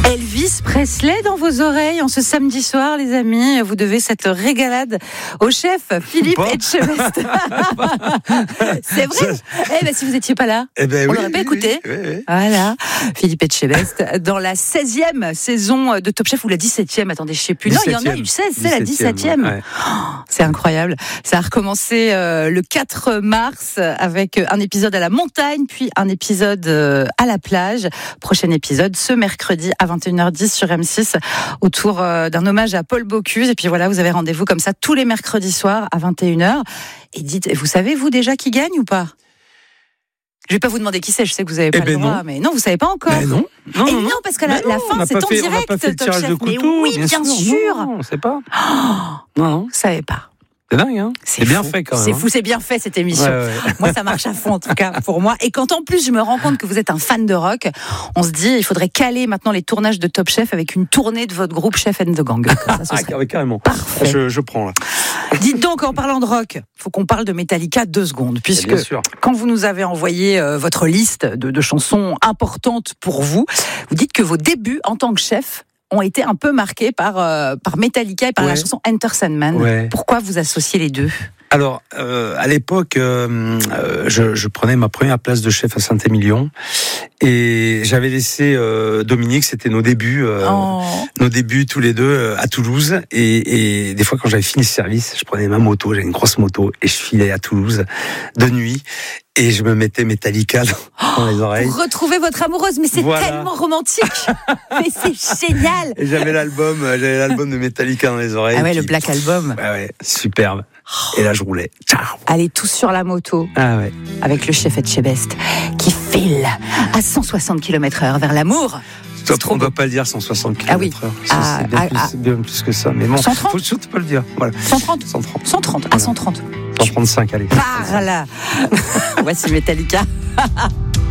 Elvis Presley dans vos oreilles en ce samedi soir, les amis. Vous devez cette régalade au chef Philippe Etchebest. C'est vrai. Si vous n'étiez pas là, on l'aurait pas écouté. Oui. Voilà, Philippe Etchebest dans la 16e saison de Top Chef ou la 17e. Attendez, je sais plus. Non, il y en a eu 16, c'est la 17e. Ouais. C'est incroyable. Ça a recommencé le 4 mars avec un épisode à la montagne, puis un épisode à la plage. Prochain épisode ce mercredi à 21h10 sur M6 autour d'un hommage à Paul Bocuse. Et puis voilà, vous avez rendez-vous comme ça tous les mercredis soirs à 21h. Et dites, vous savez vous déjà qui gagne ou pas ? Je vais pas vous demander qui c'est, je sais que vous avez pas le droit, mais non, vous savez pas encore. Non, parce que la fin c'est en direct. On n'a pas fait le tirage de couteau. Mais oui, bien sûr. Non, on sait pas. Non, vous savez pas. C'est dingue, hein. C'est bien fait quand même. C'est fou, c'est bien fait cette émission. Ouais. Moi, ça marche à fond en tout cas pour moi. Et quand en plus je me rends compte que vous êtes un fan de rock, on se dit il faudrait caler maintenant les tournages de Top Chef avec une tournée de votre groupe Chef and the Gang. Carrément. Parfait. Je prends là. Dites donc, en parlant de rock, faut qu'on parle de Metallica 2 secondes, puisque quand vous nous avez envoyé votre liste de chansons importantes pour vous, vous dites que vos débuts en tant que chef ont été un peu marqués par Metallica et par la chanson Enter Sandman. Ouais. Pourquoi vous associez les deux ? Alors, à l'époque, je prenais ma première place de chef à Saint-Émilion et j'avais laissé Dominique, c'était nos débuts tous les deux à Toulouse. Et des fois, quand j'avais fini le service, je prenais ma moto, j'avais une grosse moto et je filais à Toulouse de nuit. Et je me mettais Metallica dans les oreilles. Pour retrouver votre amoureuse, mais c'est tellement romantique. Mais c'est génial. Et j'avais l'album de Metallica dans les oreilles. Ah ouais, le Black Album. Ouais, superbe. Et là, je roulais. Ciao. Allez tous sur la moto. Ah ouais. Avec le chef Etchebest qui file à 160 km/h vers l'amour. On ne doit pas le dire 160 km/h. C'est bien plus que ça. Mais bon, 130 faut surtout pas le dire. Voilà. 130. À 130. 135, allez. Par là. Voici Metallica.